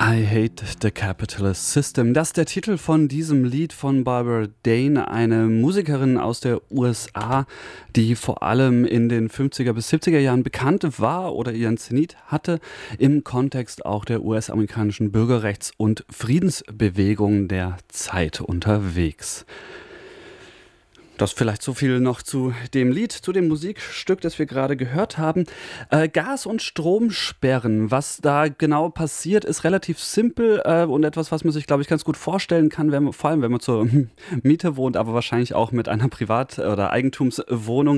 I Hate the Capitalist System. Das ist der Titel von diesem Lied von Barbara Dane, eine Musikerin aus der USA, die vor allem in den 50er bis 70er Jahren bekannt war oder ihren Zenit hatte, im Kontext auch der US-amerikanischen Bürgerrechts- und Friedensbewegung der Zeit unterwegs. Das vielleicht so viel noch zu dem Lied, zu dem Musikstück, das wir gerade gehört haben. Gas- und Stromsperren, was da genau passiert, ist relativ simpel und etwas, was man sich, glaube ich, ganz gut vorstellen kann, vor allem wenn man zur Miete wohnt, aber wahrscheinlich auch mit einer Privat- oder Eigentumswohnung.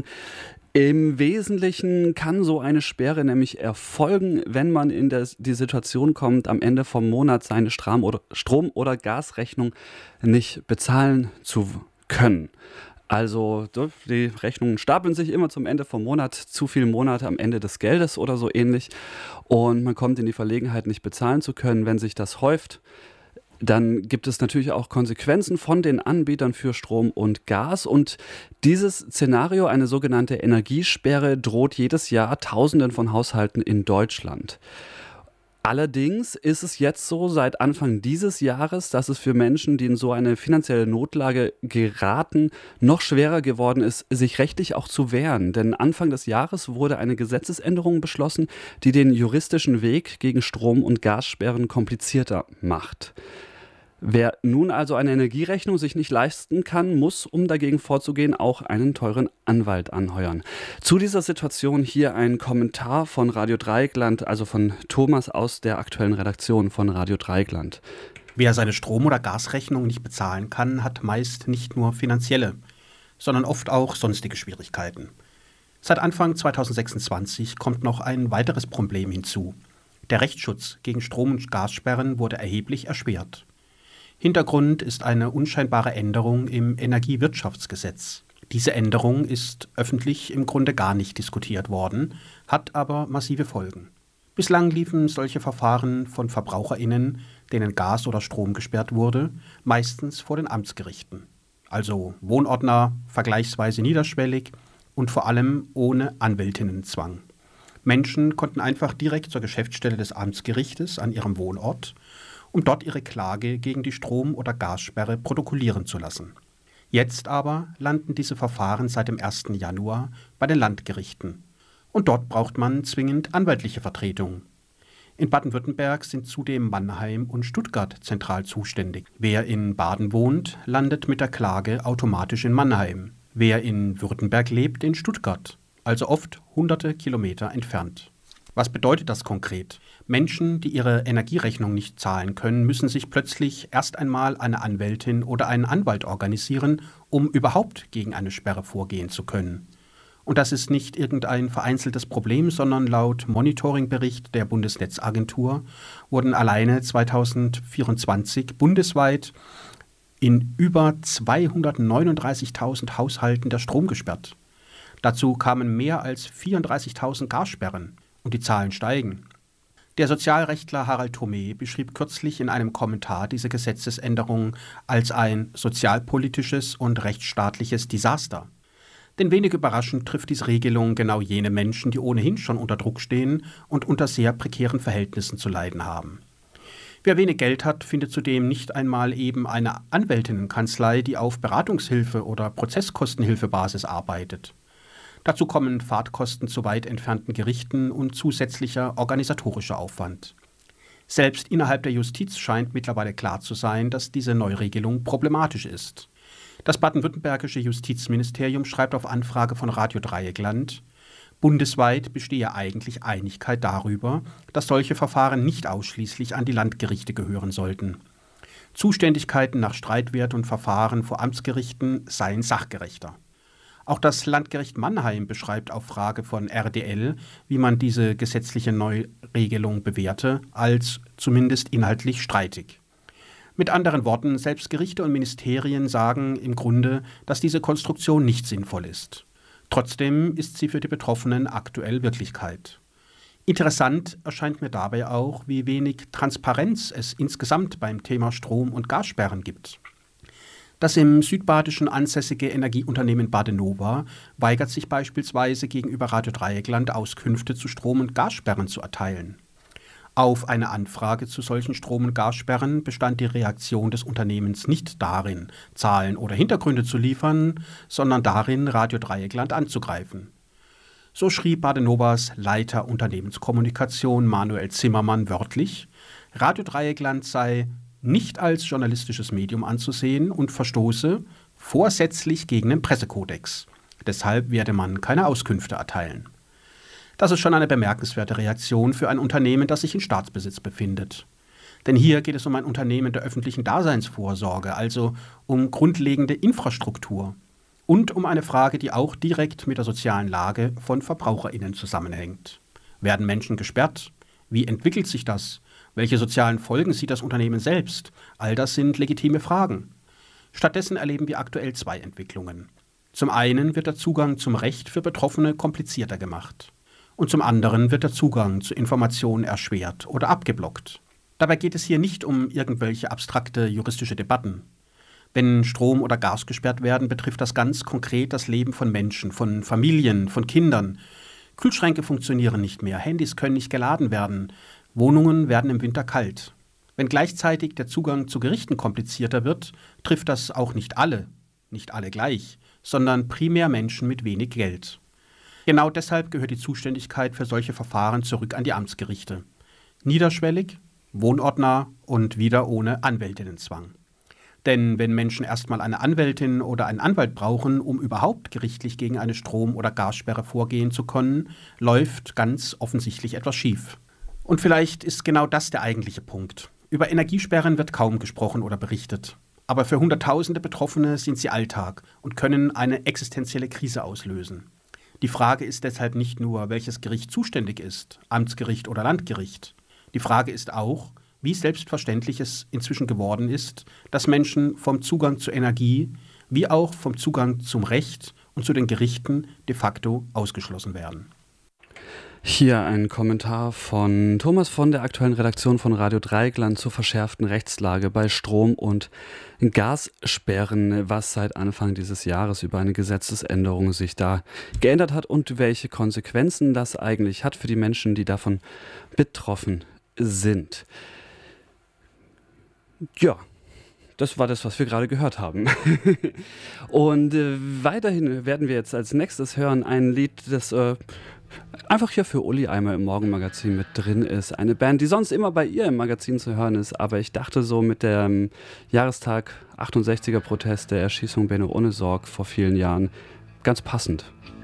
Im Wesentlichen kann so eine Sperre nämlich erfolgen, wenn man in die Situation kommt, am Ende vom Monat seine Strom- oder Gasrechnung nicht bezahlen zu können. Also die Rechnungen stapeln sich immer zum Ende vom Monat, zu viele Monate am Ende des Geldes oder so ähnlich. Und man kommt in die Verlegenheit, nicht bezahlen zu können. Wenn sich das häuft, dann gibt es natürlich auch Konsequenzen von den Anbietern für Strom und Gas. Und dieses Szenario, eine sogenannte Energiesperre, droht jedes Jahr Tausenden von Haushalten in Deutschland. Allerdings ist es jetzt so, seit Anfang dieses Jahres, dass es für Menschen, die in so eine finanzielle Notlage geraten, noch schwerer geworden ist, sich rechtlich auch zu wehren. Denn Anfang des Jahres wurde eine Gesetzesänderung beschlossen, die den juristischen Weg gegen Strom- und Gassperren komplizierter macht. Wer nun also eine Energierechnung sich nicht leisten kann, muss, um dagegen vorzugehen, auch einen teuren Anwalt anheuern. Zu dieser Situation hier ein Kommentar von Radio Dreieckland, also von Thomas aus der aktuellen Redaktion von Radio Dreieckland. Wer seine Strom- oder Gasrechnung nicht bezahlen kann, hat meist nicht nur finanzielle, sondern oft auch sonstige Schwierigkeiten. Seit Anfang 2026 kommt noch ein weiteres Problem hinzu. Der Rechtsschutz gegen Strom- und Gassperren wurde erheblich erschwert. Hintergrund ist eine unscheinbare Änderung im Energiewirtschaftsgesetz. Diese Änderung ist öffentlich im Grunde gar nicht diskutiert worden, hat aber massive Folgen. Bislang liefen solche Verfahren von VerbraucherInnen, denen Gas oder Strom gesperrt wurde, meistens vor den Amtsgerichten. Also wohnortnah, vergleichsweise niederschwellig und vor allem ohne Anwältinnenzwang. Menschen konnten einfach direkt zur Geschäftsstelle des Amtsgerichtes an ihrem Wohnort, um dort ihre Klage gegen die Strom- oder Gassperre protokollieren zu lassen. Jetzt aber landen diese Verfahren seit dem 1. Januar bei den Landgerichten. Und dort braucht man zwingend anwaltliche Vertretung. In Baden-Württemberg sind zudem Mannheim und Stuttgart zentral zuständig. Wer in Baden wohnt, landet mit der Klage automatisch in Mannheim. Wer in Württemberg lebt, in Stuttgart, also oft hunderte Kilometer entfernt. Was bedeutet das konkret? Menschen, die ihre Energierechnung nicht zahlen können, müssen sich plötzlich erst einmal eine Anwältin oder einen Anwalt organisieren, um überhaupt gegen eine Sperre vorgehen zu können. Und das ist nicht irgendein vereinzeltes Problem, sondern laut Monitoringbericht der Bundesnetzagentur wurden alleine 2024 bundesweit in über 239.000 Haushalten der Strom gesperrt. Dazu kamen mehr als 34.000 Gassperren. Und die Zahlen steigen. Der Sozialrechtler Harald Thome beschrieb kürzlich in einem Kommentar diese Gesetzesänderung als ein sozialpolitisches und rechtsstaatliches Desaster. Denn wenig überraschend trifft diese Regelung genau jene Menschen, die ohnehin schon unter Druck stehen und unter sehr prekären Verhältnissen zu leiden haben. Wer wenig Geld hat, findet zudem nicht einmal eben eine Anwältinnenkanzlei, die auf Beratungshilfe oder Prozesskostenhilfebasis arbeitet. Dazu kommen Fahrtkosten zu weit entfernten Gerichten und zusätzlicher organisatorischer Aufwand. Selbst innerhalb der Justiz scheint mittlerweile klar zu sein, dass diese Neuregelung problematisch ist. Das baden-württembergische Justizministerium schreibt auf Anfrage von Radio Dreieckland, bundesweit bestehe eigentlich Einigkeit darüber, dass solche Verfahren nicht ausschließlich an die Landgerichte gehören sollten. Zuständigkeiten nach Streitwert und Verfahren vor Amtsgerichten seien sachgerechter. Auch das Landgericht Mannheim beschreibt auf Frage von RDL, wie man diese gesetzliche Neuregelung bewerte, als zumindest inhaltlich streitig. Mit anderen Worten, selbst Gerichte und Ministerien sagen im Grunde, dass diese Konstruktion nicht sinnvoll ist. Trotzdem ist sie für die Betroffenen aktuell Wirklichkeit. Interessant erscheint mir dabei auch, wie wenig Transparenz es insgesamt beim Thema Strom- und Gassperren gibt. Das im Südbadischen ansässige Energieunternehmen Badenova weigert sich beispielsweise gegenüber Radio Dreieckland Auskünfte zu Strom- und Gassperren zu erteilen. Auf eine Anfrage zu solchen Strom- und Gassperren bestand die Reaktion des Unternehmens nicht darin, Zahlen oder Hintergründe zu liefern, sondern darin, Radio Dreieckland anzugreifen. So schrieb Badenovas Leiter Unternehmenskommunikation Manuel Zimmermann wörtlich, Radio Dreieckland sei nicht als journalistisches Medium anzusehen und verstoße vorsätzlich gegen den Pressekodex. Deshalb werde man keine Auskünfte erteilen. Das ist schon eine bemerkenswerte Reaktion für ein Unternehmen, das sich in Staatsbesitz befindet. Denn hier geht es um ein Unternehmen der öffentlichen Daseinsvorsorge, also um grundlegende Infrastruktur und um eine Frage, die auch direkt mit der sozialen Lage von VerbraucherInnen zusammenhängt. Werden Menschen gesperrt? Wie entwickelt sich das? Welche sozialen Folgen sieht das Unternehmen selbst? All das sind legitime Fragen. Stattdessen erleben wir aktuell zwei Entwicklungen. Zum einen wird der Zugang zum Recht für Betroffene komplizierter gemacht. Und zum anderen wird der Zugang zu Informationen erschwert oder abgeblockt. Dabei geht es hier nicht um irgendwelche abstrakte juristische Debatten. Wenn Strom oder Gas gesperrt werden, betrifft das ganz konkret das Leben von Menschen, von Familien, von Kindern. Kühlschränke funktionieren nicht mehr, Handys können nicht geladen werden, Wohnungen werden im Winter kalt. Wenn gleichzeitig der Zugang zu Gerichten komplizierter wird, trifft das auch nicht alle gleich, sondern primär Menschen mit wenig Geld. Genau deshalb gehört die Zuständigkeit für solche Verfahren zurück an die Amtsgerichte. Niederschwellig, wohnortnah und wieder ohne Anwältinnenzwang. Denn wenn Menschen erstmal eine Anwältin oder einen Anwalt brauchen, um überhaupt gerichtlich gegen eine Strom- oder Gassperre vorgehen zu können, läuft ganz offensichtlich etwas schief. Und vielleicht ist genau das der eigentliche Punkt. Über Energiesperren wird kaum gesprochen oder berichtet. Aber für Hunderttausende Betroffene sind sie Alltag und können eine existenzielle Krise auslösen. Die Frage ist deshalb nicht nur, welches Gericht zuständig ist, Amtsgericht oder Landgericht. Die Frage ist auch, wie selbstverständlich es inzwischen geworden ist, dass Menschen vom Zugang zur Energie wie auch vom Zugang zum Recht und zu den Gerichten de facto ausgeschlossen werden. Hier ein Kommentar von Thomas von der aktuellen Redaktion von Radio Dreieckland zur verschärften Rechtslage bei Strom- und Gassperren, was seit Anfang dieses Jahres über eine Gesetzesänderung sich da geändert hat und welche Konsequenzen das eigentlich hat für die Menschen, die davon betroffen sind. Ja. Das war das, was wir gerade gehört haben. Und weiterhin werden wir jetzt als nächstes hören ein Lied, das einfach hier für Uli einmal im Morgenmagazin mit drin ist. Eine Band, die sonst immer bei ihr im Magazin zu hören ist, aber ich dachte so mit dem Jahrestag 68er Protest der Erschießung Benno Ohnesorg vor vielen Jahren ganz passend.